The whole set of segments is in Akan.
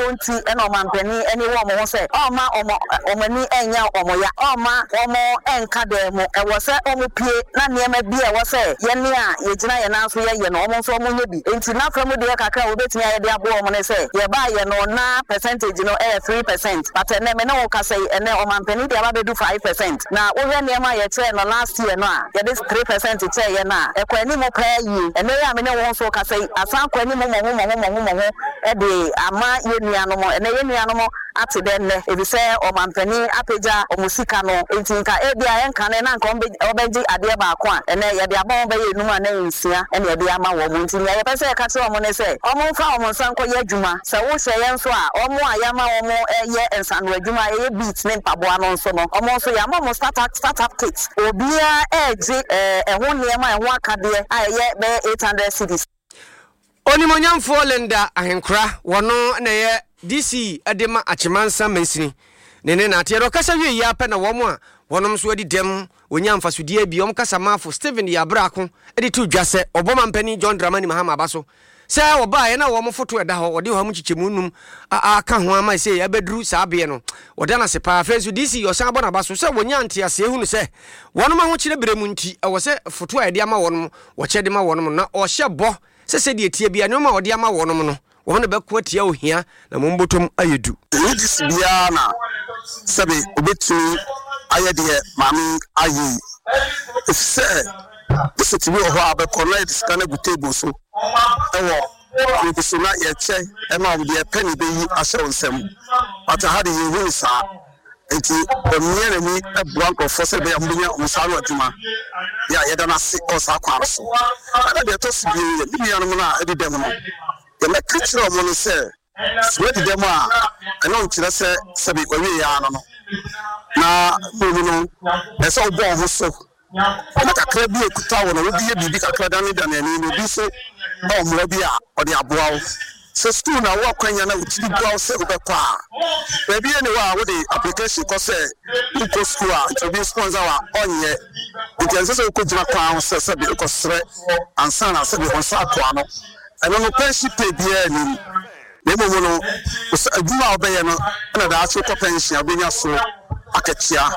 nti ena omampani ene wo mo se oma omani enya omoya oma omo enka dem e wo se omo pie na niema bi e wo se ye ne a ye gina ye na so ye no omo so omo nye bi nti na fra mu de kakra obetimi aye de abo omo ne se ye ba ye no na percentage no 3% but ene me na wo ka say ene omampani de aba be do 5% na wo hwe niema ye che no last year no a ye de 3% che ye na e kwa ni mo pa yi ene ya me ne wo so ka say asan kwa ni mo e de ama ye nuano mo ene ye nuano mo ate den ne e bi se omampani apeja omusika no nti nka e bia ye nka ne na nka obeji ade ba ko a ene ye de abon be ye num a na nsia ene ye de ama wo mo nti ye pese ka che omo ne se omo fa omo sanko ye adwuma se wo hwe ye nso a omo ayama omo ye ensano adwuma ye beat ne mpaboa no nso no omo nso ya mo startup kit obia eji ho niema ho akade a ye be 800 cedis Onimonyamfo Linda ahenkra wono na ye DC adema achimansa mansini nene na ate do kasa wie ya pe na womo a wonom so adi dem onyamfa so die bi kasa mafo Steven ya brako edi to dwase obomampani John Dramani Mahama abaso se oba ye na womo foto eda ho ode ho mu chichemunum aka ho ama se ya bedru saabe no ode na se pa fesu DC yosan abona abaso se wonyante ase ehunu se wonom ho kire bremu nti ewo se foto ede ama wonom wo chede ma wonom na o hye bo se de tie bia nyoma ode ama wonom no wo ne bekwa tia ohia na mombotom ayedu this bia na sabe obetu ayede mami ayi se this tibi ho abekona diska na gutable so ewo ko na ye che e ma de penny be yi ashe onsem ata ha de yehu sa enti omiere ni e blanco force be ambunya umsaru aduma ya yeda na se o sa kwa so ana de to sibi ni ya no na edem no ye me kitro mo no se swedi dem a ana nkire se sabi owie ya no na no ese obo ho so ona kakra bi ekuta wo no bi ye bibi kakra dan dan ani no bi so o mo bi a ode aboa wo so school na wo kwanya na utiri bua se obekwa baby ene wa wo de application ko se ko school a to be sponsor wa onye because so ko jira kwa se se bi ko sre ansa na se bi on sa kwa no eno no pension pay bia ni nemo no aduma obeye no na da aso ko pension obenya so akachia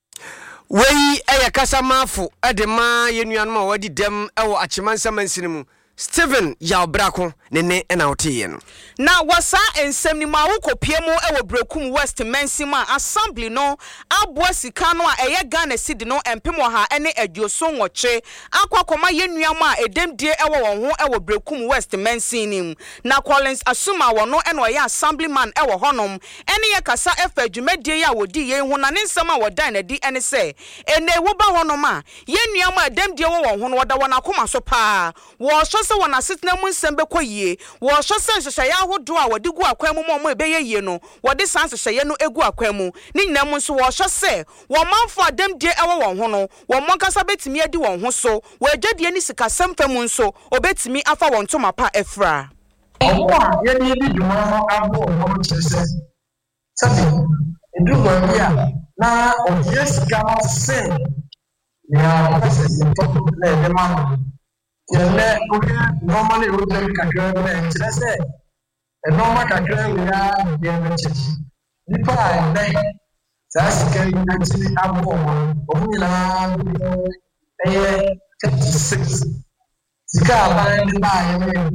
wei eye kasa mafo edema yenuanu ma wadi dem ewo achimansa mansinimu Steven ya brako nene na otiye no na wasa ensem ni ma wokopie mu ewo Brekum West Mensima assembly no aboa sika no a eye Ghana cedi no empemo ha ene adwoso nwoche akwakoma yenuam a edemdie ewo won ho ewo Brekum West Mensinim na Collins Asuma wono ene oya assemblyman ewo honom ene ye kasa efa dwumadie ya wodi ye hu na ne nsem a wodan na di ene se ene wo ba honom a yenuam a edemdie wo won ho no woda wona koma so pa wo so se wona sitna mu nsem bekoyie wo so se nhyehyɛ ahodo a wodi gu akwan mu mo ebeye yie no wodi san nhyehyɛ no egu akwan mu ni nyina mu nso wo hye se wo manfo adem die ewo won ho no wo monkasa betimi adi won ho so wo adwadie ni sika semfam nso obetimi afa won to mapa efra owa ye ni bi dwuma no abo no kyese sabi edu go bia na odie sika no se ya pese to le de ma yele oke normally we dem kakra na kyese e normal kakra we ya de mechi nipa na sasika ni actually abo omunyina eye 36 sika aban ni ba ye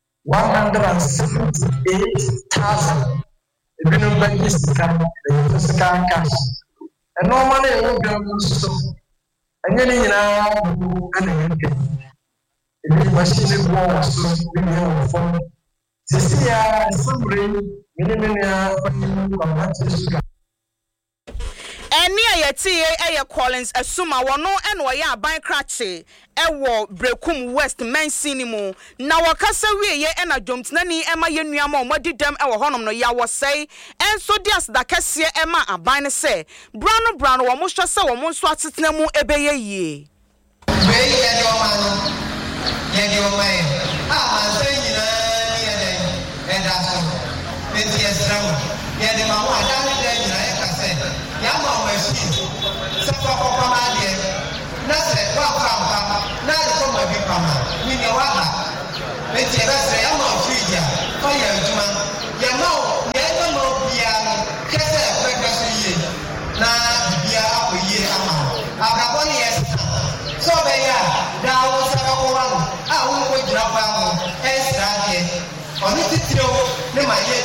178,000 ebinum banki sika cash e normally we dem so enye ni nyina ana nke ebi machine go so we dey for sisi ya sombre minimina kwa eni ayeti eye Collins Asuma wono ene oya aban krache ewo Brekum West Mensinimu na wakasa wieye ena dwomtenani ema yenuama omodidem ewo honom no ya wosei enso dias da kese ema aban ne se brano wo mo hwe se wo mo nso atetenamu ebeye yie we ye do man manse nyina ni eda so penti esram ye de ma wa da ni de nyina ye kase ya ma o machine se ko ma de na se wa pampa na de ko ma bi pampa ni ne wa ha penti eda se ya ma o fija ko ya juma ya ma o ye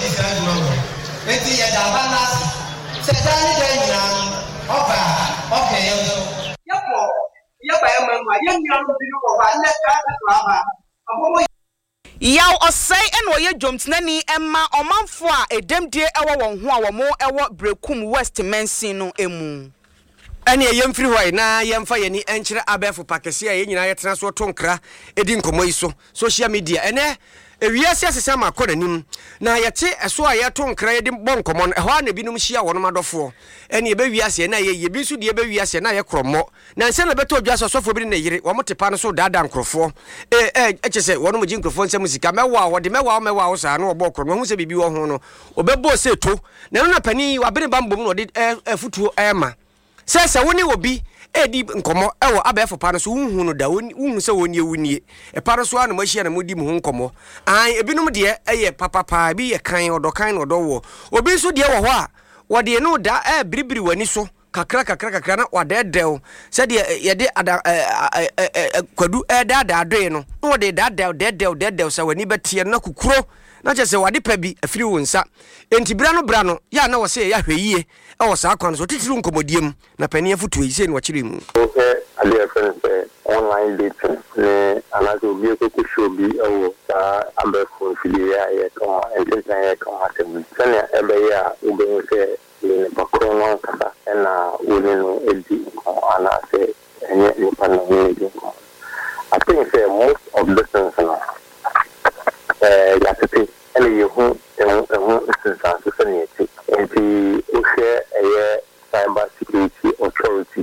di sa dwuma mo enti ye da ba na se da ni da nyina oba okay yo ba ya ma ye nyina no bi no ba le ka ba abomo yaw osai eno ye jomtnani emma omanfo a edemdie ewo won ho a wo mo ewo Brekum West Mensin no emu ane yemfiri hoi na yemfa yeni enkyere abefo pakese a yenyina yetena so tonkra edi nkomo yi so social media ene ewiase asesa makonanim na yete eso a yetonkra edi bonkomo no ehwa na binum hia wono madofo ene ebe wiase na ye bi so de ebe wiase na ye krommo na nse na beto odwa sosofo bi na yire wo motepa no so dada nkrofo echese wono moji nkrofo nsem sika mewa wo de mewa wo sa na obo krommo hu se bibi wo ho no obebo se to na no na pani wabere bambom no de afutuo ema sese woni obi edi nkomo ewo abefo pa no so hunhu no da hunhu se woni ewunie e pa no so ana mahia na modi mu ho nkomo an ebinum de eye papapa bi ye kan odokan no do obi so de wo ho a wode no da biribiri wani so kakra na wadedel se de ye de kwadu dada adoe no wode dadel se wani betie na kukuro na chese wade pa bi afiri wonsa enti bra no ya na wo se ya hweyie e wo sa kwan so titiru nkomodiem na pani afutu yi se no wakire mu okay ali friends online dating ne anazo bi ko show bi o sa ambe phone fili ya ko enti ya ko atem sene ebe ya ube se le bakrono kasa na woneno edi ko ana se enye ni pano ni ko I think say most of the things ya tete ele yehu instance so ni eti enti o share cyber security authority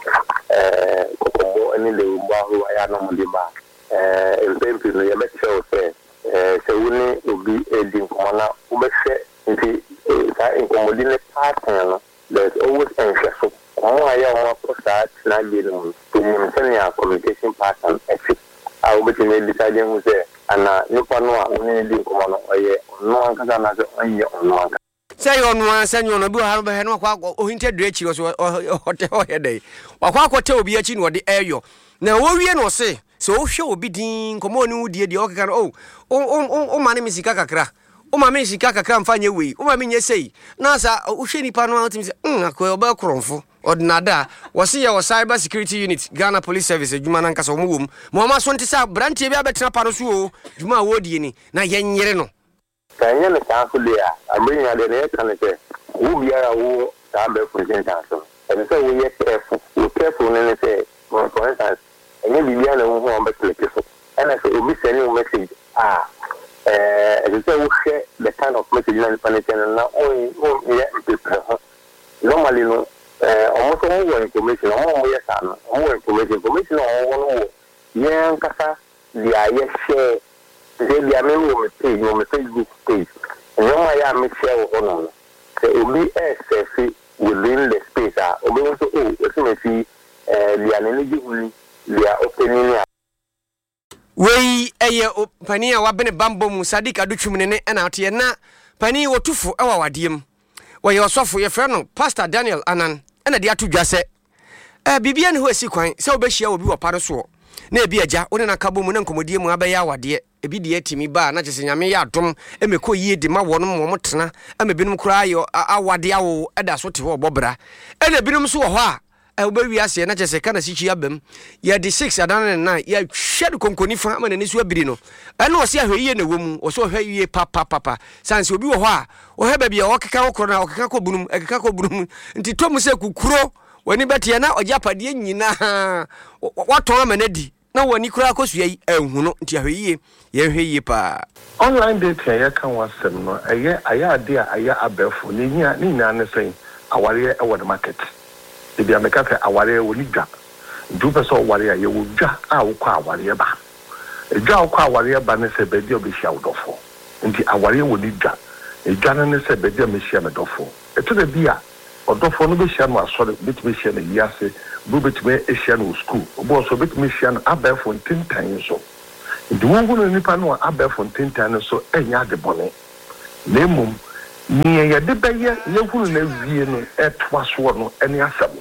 kokomo ani le mba ho aya no mde ba empempi no ye beche o se woni obi edi nkomana o behwe enti sa inkomodi ne pattern no there's always so komo aya o posta na gelu to ni communication pattern ethic a o beche ne decide who say ana nipa no a oni di nkomo no oye ono anka na se onye ono anka say onu ansa nyo no bi ha no be no kwa ohinte dre chi so hote hoyedai wakwa akote obi achi no de eyo na wo wie no se o hwe obi din nkomo ni wudie de okeka no o mane misika kakra o ma me sika kakra mfanye wei o ma me nye sei na sa o hwe nipa no atimi se akoy oba kronfo ordinada wasi ya cyber security unit Ghana Police Service adwuma na nkasa omwom mo ma so ntisa brantie bi abetena pa no so o dwuma wodie ni na yenyere no kanya ne ka so dia abrinya de ne ka ne ke wo biara wo ta be presenter so and so we careful ne say for instance enye bibia na wo ho be click so and so obi send you message and so we share the kind of message na panel na o yeah normally no almost all information all yes and all information all yeah kasa dia share they be a member of page on my Facebook page no my ya me share on say obi safe within the space obi want to we see dia energy huli dia opinion wei eye pani a wabene bambo mu Sadiq Adutwumne ne na ate na pani wotufo ewa wadiem we yosofo ye frɛ no Pastor Daniel Anan na dia to dwase bibia ne ho asi kwan sɛ obehia obi wo pare so na ebi agya woni na kabo mu na nkomodie mu abɛya awade ebi de atimi ba na kyese nyame ya adom emekɔ yie de ma wɔno mo tena amebinum kura ayo awade awo ɛda so te ho bɔbra ɛna binum so wɔ hɔ a obewi ase na kyese kana sichi abam ya de 6 adan na ya hwɛ konkoni fa ama nani so abiri no ɛna ɔse ahwɛyie na wɔmu ɔso hwɛyie papa sanse obi wɔ hɔ a ɔhɛ ba bia ɔkeka wokro na ɔkeka kɔ bunum ɛkeka kɔ bunum nti tomu sɛ kukuro wani betia na ɔgya pade nyina waton amanadi na wani kura akosua yi ehunu nti ahwɛyie yɛhwɛyie pa online dating ya kan wasɛm no aya ade a aya abɛfo ne nyina ne sɛn aware ɛwɔ the market ebi ameka fɛ aware wɔ ni dwa ndu so aware a yɛwɔ dwa a wokɔ aware ba dwa wokɔ aware ba ne sɛ baabi a obɛhyia wodɔfo nti aware wɔ ni dwa dwa ne sɛ baabi a mɛhyia medɔfo ɛto da bi a odofo no be hia no asore betime hia no yiase bu betime hia no school obo so betime hia no abefo ntentan so ndi wongu no nipa no abefo ntentan so enya de bone lemum ni ye de beye yehunu na wie no etwa so no ene asabo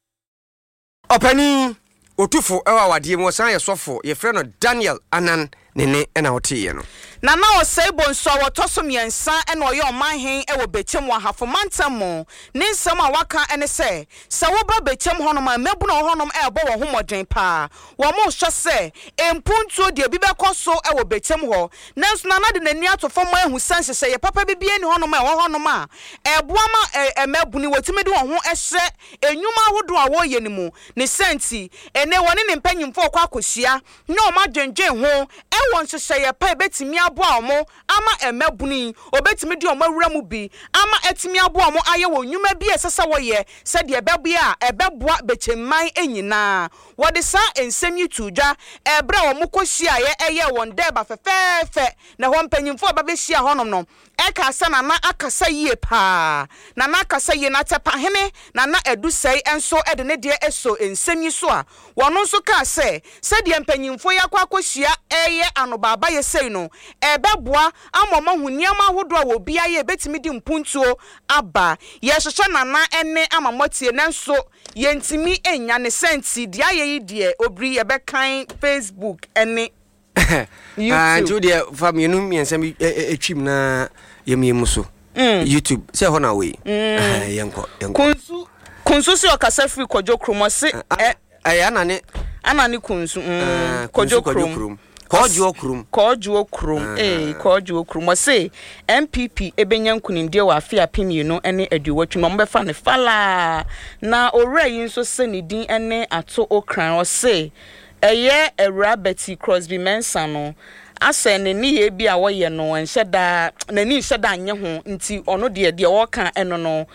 opani otufo ewa wadie mo san ye sofo ye frɛ no Daniel Anan ne na wote ye no na osebo nso wotoso miensa ena oye omanhen ewo bechem wa hafo mantamo ne nsem a waka ene se wo ba bechem honom a mebu na honom ebo wo homoden pa wo mo hwe se empuntuo de bi bekoso ewo bechem ho nanso na de nani atofo mo ehu sanse se ye papa bibie ni honom a wo honom a eboama emebu ni wotimi de wo ho ehye enyuma ahodo a wo ye ni mu ne senti ene woni ne mpanyimfo kwa akosia ne o ma dwenjen ho ewo nhye ye pa betimi aboa omo ama emebuni obetimi di omo awura mu bi ama etimi aboa omo aye wo nnwuma bi esesa wo ye se de ebebia ebeboa bechemman enyina wode sa ensem yitudwa ebra omo kohia ye eye won deba fefefe na ho mpanyimfo babehia honom no eka asa na na akasa yie pa na na akasa yie na tepa hene na na edusei enso ede ne de eso ensem yi so a wono nso ka se de mpanyimfo yakwa akohia eye anobaba ye sei no ebeboa amoma huniama hodo a wo bia ye betimi di mpuntuo aba ye hwehwe nana ene amamotie nanso yentimi enya ne senti dia ye die obri ye bekan Facebook ene YouTube Julia fam yenu miensam etwim na yemiemu so YouTube se ho na we yenko kunsu si okasa free kojo kromo se anane kunsu kojo kromo Kojo krum say MPP ebenya nkunimde wa afia pemienu ene aduwatwu no mbefa ne fala na owura yi nso se ne din ene ato okran o say eye Ewura Betty Crosby Mensah no ase ne ni ye bi a wo ye no enhyeda na ni hyeda anye ho nti ono de wo kan eno no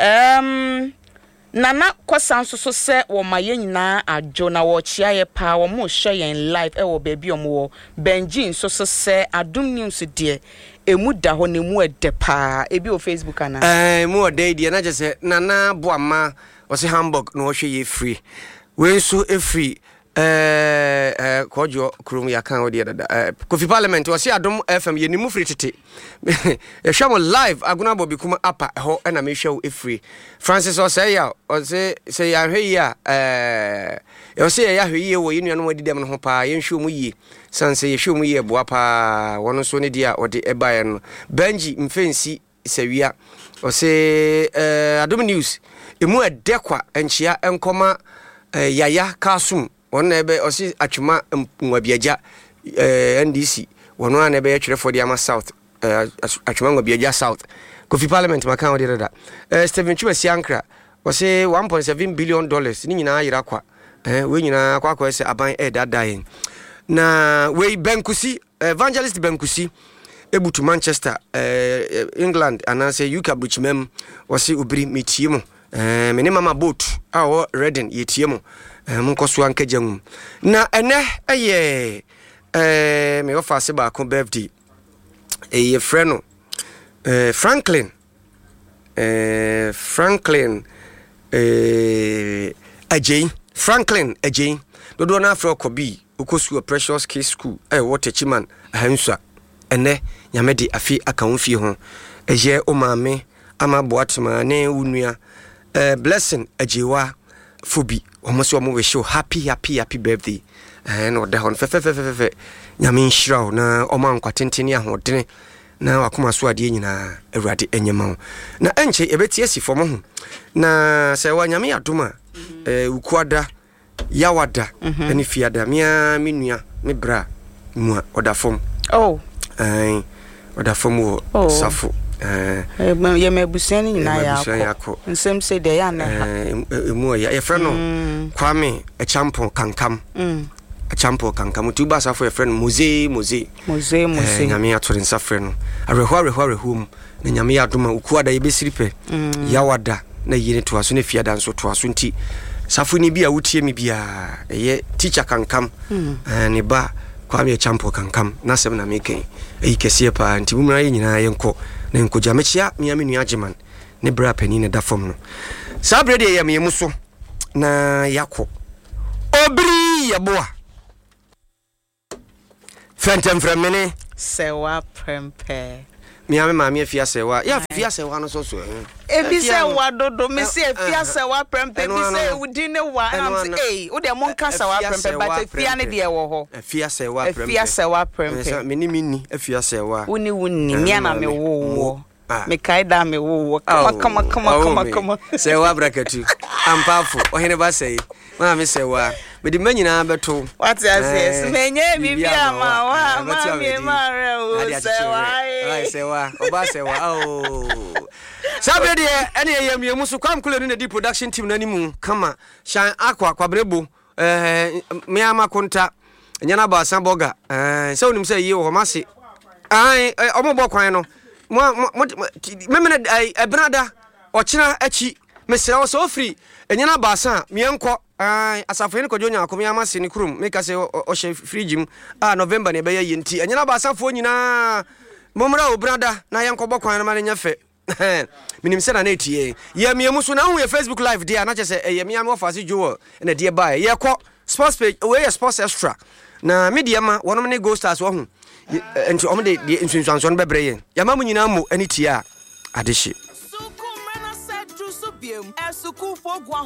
Nana kwasanso so se wo maye nyina adwo na wo chia ye pa wo mo hwe yen live e wo baby omwo Benji so se Adum News de emu da ho ne mu ede pa ebi o Facebook ana mu ode de na je se nana boama wo se Hamburg no hwe ye free we so e free kojo krum ya kan odi dada Kofi Parliament wo se Adum FM ye ni mu free tete e hwamo live aguna bobi kuma apa ho na me hwe e free Francis o say ya o say ya hwe ya e say ya hwe ye wo yinu no wadi dem no ho pa ye hwe mu yi sanse ye hwe mu ye boa pa wono so ne dia odi ebaye no Benji mfensi sawia o say Adum News emu edekwa enchia enkoma yaya kasum wona ebe osi atwuma nwabiaja NDC wono ana ebe yetwere for diama South atwuma nwabiaja South Kofi Parliament makan odi dada Stephen Chumasi Ankra osi 1.7 billion dollars ni nyina yira kwa we nyina akwa ese aban dada yen na we Benkusi Evangelist Benkusi ebutu Manchester England anase UK buchimem osi obiri metiemo mene mama boat awo Reading yetiemo munkoso ankagyan na ene eye me ofa se ba ko birthday eye freno Franklin Ajay dodo na afro kobi ukosu Precious Case School Waterchiman ahansa ene nyamede afi akanfie ho eye o maame ama boatema ne unua Blessing Ajewa Fubi almost we show happy birthday no de hon fe nyame nhyiraw na oman kwatentene ahodene na wakoma so ade nyina Awurade enyema na enche ebetie si fom ho na se wa nyame adoma ukuada yawada eni fiada mia menua me bra mu odafom odafom wo safo ye mabusani nyina yakọ nsem se de ya na emu ya freno Kwame Echampo Kankam Echampo Kankam tu ba safo freno Mose nyame atore nsa freno arehwa na nyame adoma ukuada ye besiripe yawada na yene to aso na fiada nso to aso nti safo ni bia wutie mi bia ye teacher Kankam ne ba Kwame Echampo Kankam na sem na meken kese pa nti bumra ye nyina yenko na nkoja mechia miami nua Ajiman ne bra pani ne da fom no sabre de yam yemuso na yako obri yaboa fentem fremene sewa prempe me ame maame afia sewa ya afia sewa no so ebi se wa dodo me se afia sewa prempe bi se udi ne wa am say wo de mon ka sewa prempe but afia ne de wo ho afia sewa prempe afia sewa prempe me ni afia sewa wuni me na me wo me kaida me wo kama sewa brakatu ampafo ohene ba sei maame sewa me di manyina beto what I say menye bibia ma wa maame mare o sewa oba sewa sabe de ene yemiemu so kwam kule ni di production team nanimu kama shan akwa kwabrebo me ama konta nyana ba san boga se onim se yi wo mase omo kwan no memene ebrada ochina achi mesira wo so free nyana ba san mienko asafo ni kojo nya akomi amase ni kurum make say o she free November ne be ye yenti nyana ba asafo nyina momra obrada na yenko bokwan na ma nya fe minim se na na etie ye miemu so na hu ye Facebook live dia na chese ye miam ofase jowo na dia bae ye ko sports page we ye sports extra na media ma wonom ne go stars wo hu enti om de insunsuanso no bebre ye ya ma munyina mu ani tia adehye